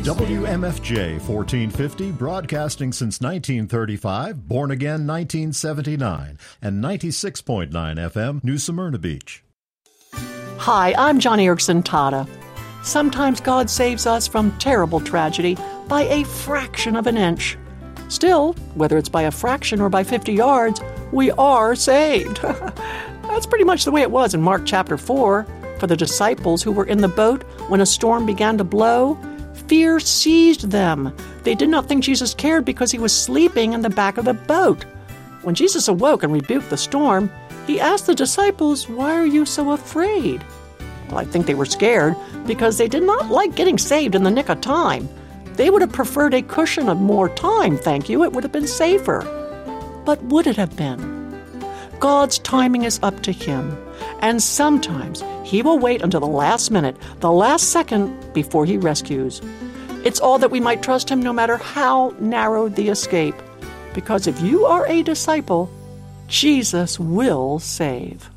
WMFJ 1450, broadcasting since 1935, born again 1979, and 96.9 FM, New Smyrna Beach. Hi, I'm Johnny Erickson Tata. Sometimes God saves us from terrible tragedy by a fraction of an inch. Still, whether it's by a fraction or by 50 yards, we are saved. That's pretty much the way it was in Mark chapter 4. For the disciples who were in the boat when a storm began to blow, fear seized them. They did not think Jesus cared because he was sleeping in the back of the boat. When Jesus awoke and rebuked the storm, he asked the disciples, "Why are you so afraid?" Well, I think they were scared because they did not like getting saved in the nick of time. They would have preferred a cushion of more time, thank you. It would have been safer. But would it have been? God's timing is up to him, and sometimes he will wait until the last minute, the last second, before he rescues. It's all that we might trust him no matter how narrow the escape. Because if you are a disciple, Jesus will save.